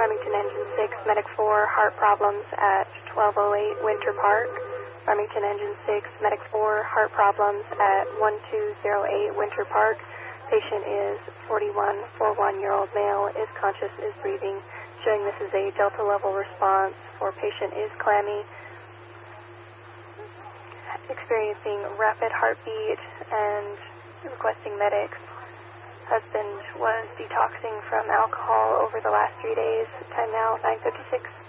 Farmington Engine 6, Medic 4, heart problems at 1208 Winter Park. Farmington Engine 6, Medic 4, heart problems at 1208 Winter Park. Patient is 41-year-old male, is conscious, is breathing, showing this is a Delta level response for patient is clammy, experiencing rapid heartbeat and requesting medics. Husband was detoxing from alcohol over the last 3 days. Time now, 9:56.